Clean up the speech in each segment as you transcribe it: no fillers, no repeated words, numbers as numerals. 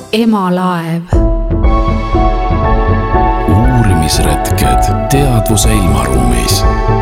Emalaev. Uurimisretked teadvuse ilmaruumis.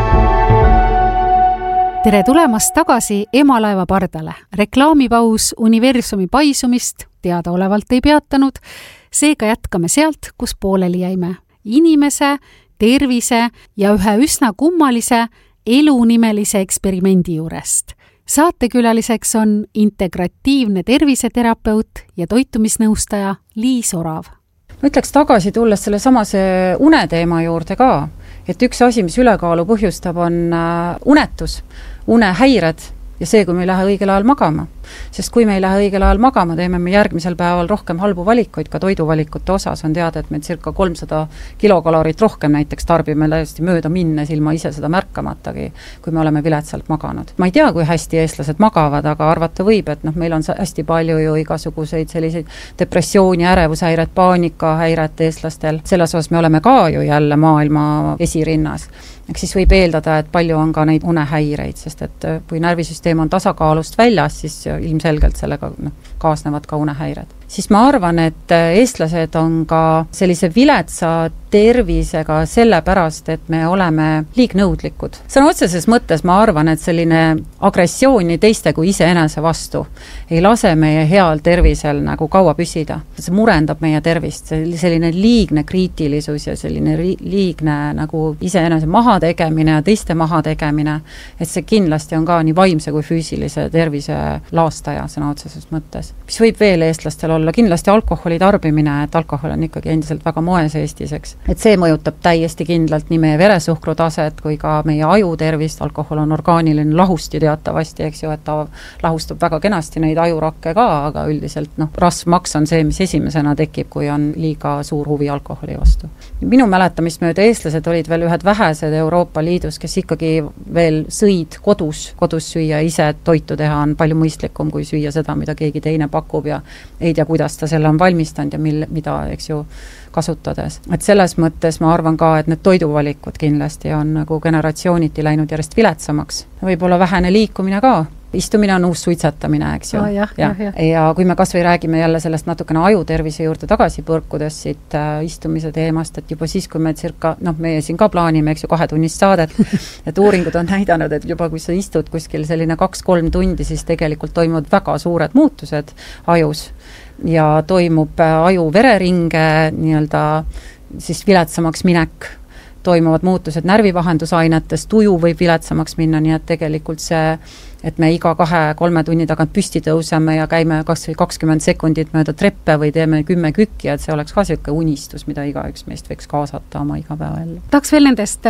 Tere tulemast tagasi Emalaeva pardale. Reklaamipaus universumi paisumist teadaolevalt ei peatanud, seega jätkame sealt, kus pooleli jäime. Inimese, tervise ja ühe üsna kummalise elunimelise eksperimendi juurest. Saatekülaliseks on integratiivne terviseterapeut ja toitumisnõustaja Liis Orav. Ma ütleks tagasi tulles selle samase uneteema juurde ka, et üks asi, mis ülekaalu põhjustab, on unetus, unehäired ja see, kui me ei lähe õigel ajal magama. Sest kui me ei lähe õigel ajal magama, teeme me järgmisel päeval rohkem halbu valikuid, ka toiduvalikute osas on teada, et me circa 300 kilokalorit rohkem näiteks tarbime täiesti mööda minnes ilma ise seda märkamatagi, kui me oleme viletsalt maganud. Ma ei tea, kui hästi eestlased magavad, aga arvata võib, et meil on hästi palju ju igasuguseid selliseid depressiooni, ärevushäiret, paanikahäiret eestlastel. Selles osas me oleme ka ju jälle maailma esirinnas. Eks siis võib eeldada, et palju on ka neid unehäireid, sest et kui närvisüsteem on tasakaalust väljas, siis ilmselgelt sellega kaasnevad ka unehäired. Siis ma arvan, et eestlased on ka sellise viletsa tervisega sellepärast, et me oleme liignõudlikud. Sõna otseses mõttes ma arvan, et selline agressiooni teiste kui iseenese vastu ei lase meie heal tervisel nagu kaua püsida. See murendab meie tervist, selline liigne kriitilisus ja selline liigne nagu iseenese mahategemine ja teiste mahategemine, et see kindlasti on ka nii vaimse kui füüsilise tervise laastaja sõna otseses mõttes. Mis võib veel eestlastel olla? Kindlasti alkoholi tarbimine, et alkohol on ikkagi endiselt väga moes Eestis, eks. Et see mõjutab täiesti kindlalt nii meie veresuhkru taset kui ka meie aju tervist. Alkohol on orgaaniline lahusti teatavasti, eks ju, et ta lahustab väga kenasti neid ajurakke ka, aga üldiselt rasvmaks on see, mis esimesena tekib, kui on liiga suur huvi alkoholi vastu. Minu mäletamist mööda eestlased olid veel ühed vähesed Euroopa Liidus, kes ikkagi veel sõid kodus süüa, ise toitu teha on palju mõistlikum kui süüa seda, mida keegi teine pakub ja ei tea, kuidas ta selle on valmistanud ja mida, eks ju, kasutades. Et selles mõttes ma arvan ka, et need toiduvalikud kindlasti on nagu generatsiooniti läinud järjest viletsamaks. Võib-olla vähene liikumine ka. Istumine on uus suitsetamine, eks ju. Ja kui me kasvõi räägime jälle sellest natukene ajutervise juurde tagasi põrkudes siit istumise teemast, et juba siis, kui me meie siin ka plaanime, eks ju, 2-tunnist saadet, et uuringud on näidanud, et juba kui sa istud kuskil selline 2-3 tundi, siis tegelikult toimuvad väga suured muutused ajus ja toimub aju vereringe nii-öelda siis viletsamaks minek, toimuvad muutused närvivahendusainetes, tuju võib viletsamaks minna, nii et tegelikult see, et me iga 2-3 tunni tagant püsti tõuseme ja käime 20 sekundit mööda treppe või teeme 10 kükki, et see oleks ka selline unistus, mida igaüks meist võiks kaasata oma igapäevaellu. Tahaks veel nendest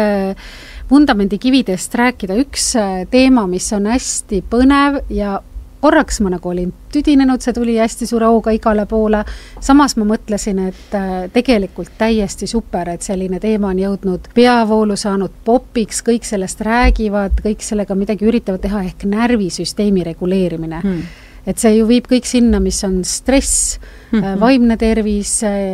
vundamendikividest rääkida. Üks teema, mis on hästi põnev ja korraks ma nagu olin tüdinenud, see tuli hästi suure hooga igale poole. Samas ma mõtlesin, et tegelikult täiesti super, et selline teema on jõudnud peavoolu saanud popiks, kõik sellest räägivad, kõik sellega midagi üritavad teha ehk närvisüsteemi reguleerimine. Et see ju viib kõik sinna, mis on stress, vaimne tervis,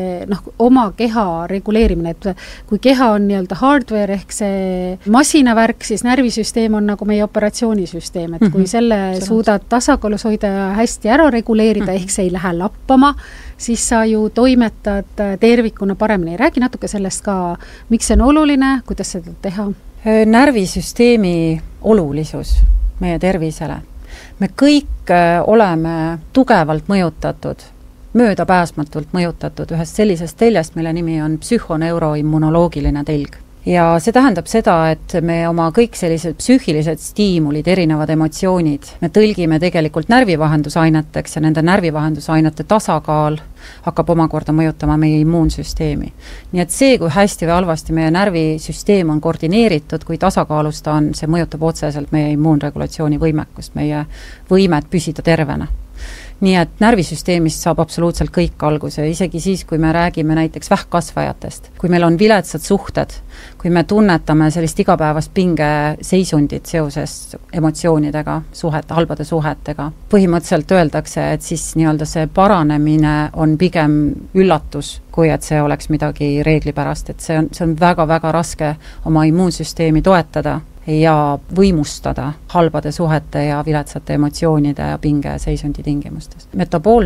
oma keha reguleerimine, et kui keha on nii-öelda hardware ehk see masinavärk, siis närvisüsteem on nagu meie operatsioonisüsteem, et kui selle suudad tasakaalus hoida ja hästi ära reguleerida, ehk see ei lähe lappama, siis sa ju toimetad tervikuna paremini. Räägi natuke sellest ka, miks see on oluline, kuidas seda teha? Närvisüsteemi olulisus meie tervisele. Me kõik oleme tugevalt mõjutatud, möödapääsmatult mõjutatud ühest sellisest teljest, mille nimi on psühhoneuroimmunoloogiline telg. Ja see tähendab seda, et me oma kõik sellised psüühilised stiimulid, erinevad emotsioonid, me tõlgime tegelikult närvivahendusaineteks ja nende närvivahendusainete tasakaal hakkab omakorda mõjutama meie immuunsüsteemi. Nii et see, kui hästi või halvasti meie närvisüsteem on koordineeritud, kui tasakaalus ta on, see mõjutab otseselt meie immuunregulatsiooni võimekust, meie võimet püsida tervena. Nii et närvisüsteemist saab absoluutselt kõik alguse, isegi siis, kui me räägime näiteks vähkkasvajatest. Kui meil on viletsad suhted, kui me tunnetame sellist igapäevast pinge seisundit seoses emotsioonidega, halbade suhetega. Põhimõtteliselt öeldakse, et siis nii-öelda see paranemine on pigem üllatus, kui et see oleks midagi reeglipärast, et see on väga-väga raske oma immuunsüsteemi toetada ja võimustada halbade suhete ja viletsate emotsioonide ja pinge seisundi tingimustes.